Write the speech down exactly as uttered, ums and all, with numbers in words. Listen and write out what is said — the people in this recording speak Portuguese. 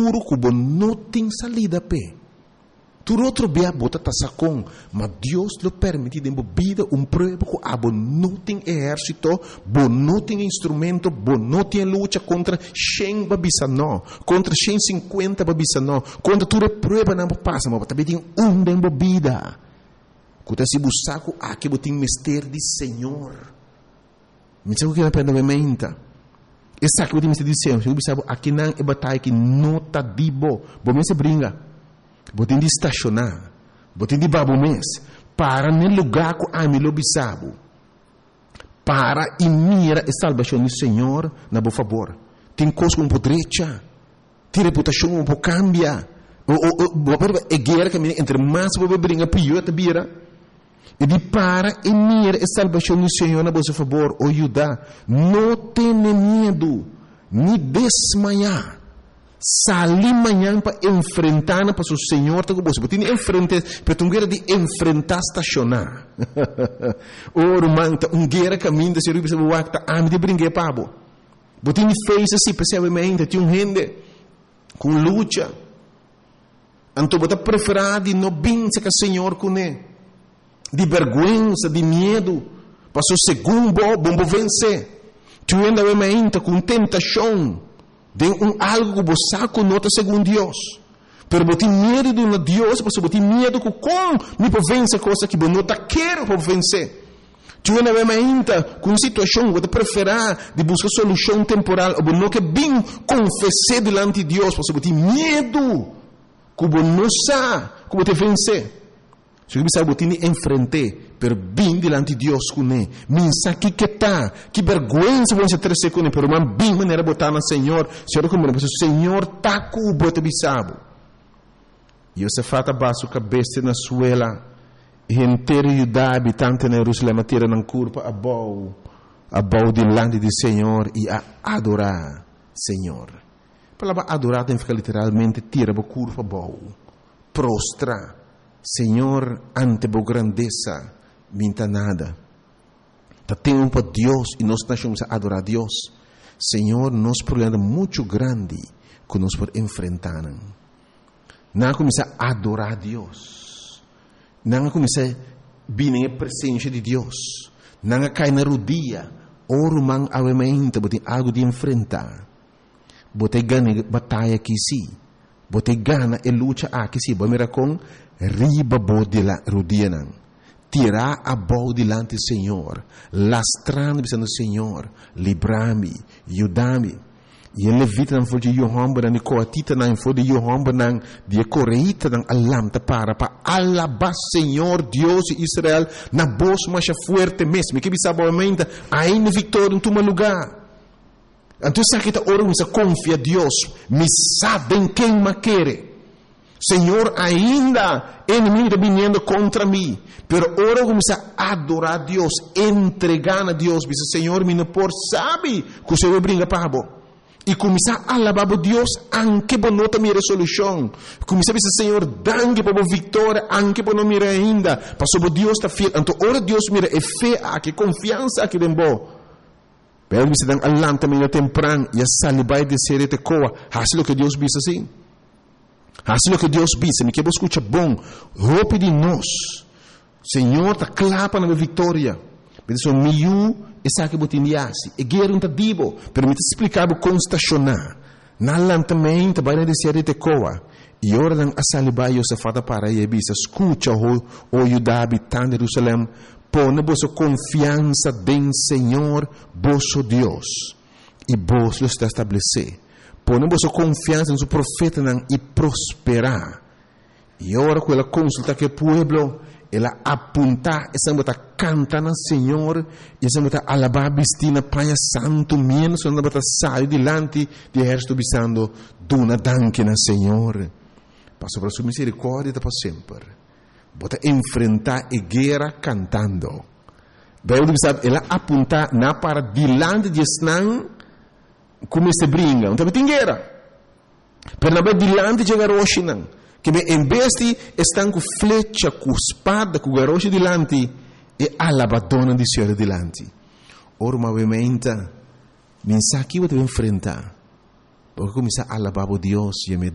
futuro que você não tem salida pé. Tu outro bia bota tasacon, mas Deus lhe permite de vida um prova que abo não tem exército, bo não tem instrumento, bo não tem luta contra cem babisa não, contra cento e cinquenta babisa não, contra tudo prova não passa, mas também tem um de vida. Quando se buscar aqui você tem mistério de Senhor. Me sabe o que é para menta? Essa que você mistério de Senhor, você sabe aqui não é batalha que não tá dibo, bo me se brinca. Botem de estacionar, botem de babo mês, para no lugar que a mim lobisabo, para e mira a salvação do Senhor, na boa favor. Tem coisa um pouco direita, tem reputação um pouco cambia, é guerra que entre mais você brinca, pior te vira. E de para e mira a salvação do Senhor, na boa favor, o Judá, não tenha medo, nem desmaiar. Salir amanhã para enfrentar para o Senhor, tá com você. Você tem que enfrentar, mas um guerra de enfrentar estacionar. Oro manta, um guerra caminho de ser o acta, ah, me de brinquedo pabo. Você tem que fazer assim, percebamente, tem um rende com luta. Então você preferir de não vencer com o Senhor com ele, de vergonha, de medo, para o segundo bom vencer. Tu ainda vai com tentação. De um algo que você conota segundo Deus. Pero você tem medo de um Deus, você tem medo que como me pode vencer coisa que você não quer para vencer. Tu não vai ainda com uma situação que você preferir de buscar solução temporal, ou não que bem confessar diante de Deus, você tem medo que você não sabe como você vencer. Se você sabe, você tem que enfrentar, pero bem diante de Deus com ele. Minsa que que tá, que vergonha você ter com ele, pero man bem maneira botar no Senhor, Senhor como o Senhor tá com o bote bisabo. E você fata baixo cabeça na suela, e inteiro Judá habitante na Jerusalém tira na curva a bau, a bau diante do Senhor e a adorar Senhor. A palavra adorar tem que ficar literalmente tira a curva a bau, prostrar. Senhor, ante a grandeza, minta nada. Tá tempo para Deus e nós estamos a adorar a Deus. Senhor, nós problema muito grande que nós podemos enfrentar. Não começar a adorar a Deus. Não começar a vir na presença de Deus. Não cair na rodilha. Oro man avementa, botem algo de enfrentar. Botem ganha batalha aqui sim. Botem gana e luta aqui sim. Vamos ver com riba bode la rodina, tirar a bol delante do Senhor, lastrando pensando Senhor, livrar-me, ajudar-me. E ele levita não foi de Yohamba, não coatita não foi de Yohamba, não de correita não alamta para para alabar Senhor Deus de Israel na voz mais forte mesmo, que bisabamente ainda vitória em todo lugar. Então sabe que ora você confia Deus, me sabe em quem me quer. Senhor, ainda inimigo está vindo contra mim, pero ora começa a adorar a Deus, entregar a Deus, diz Senhor, me não por sabe que o Senhor brinca para bo. E começar a alabar a Deus, anche por nota minha resolução. Começar a dizer Senhor, danke por vitória, anche por não mira ainda, para sobre Deus está fiel. Então ora Deus mira é fé, que confiança aqui dentro bo. Pero me se dan alanta minha temprano e a salibai de ser te coa, assim o que Deus diz assim. Assim o que Deus diz, me que você escuta bom, roupa de nós. Senhor, está clapa na vitória. Mas o meu, essa que você me hace. E guerra não está dibo. Permite explicar como estacionar. Na lantamento, vai na descer de coa. E ora dan a saliba e se fata para e bisa. Escuta o o Judá habitante de Jerusalém. Põe vossa confiança em Senhor, vosso Deus. E vos lo está estabelecer. Ponemos a confiança no profeta e prosperar. E agora, com ela consulta que o povo, ela aponta, essa mulher canta no Senhor, e essa mulher alabar vestina panha santo, menos, essa mulher sai delante de exército bisando, duna danke no Senhor. Passo para sua misericórdia para sempre. Bota enfrentar a guerra cantando. Bem, ela aponta na para delante de Esnan, como se brinca, não tem guerra. Pero na vez dilante de garoche não, que em vez de estão com flecha, com espada, com garoche dilante, e alabadona de Senhor dilante. Ora, obviamente, nem sabe que vai enfrentar, porque começa a alabar a Deus e a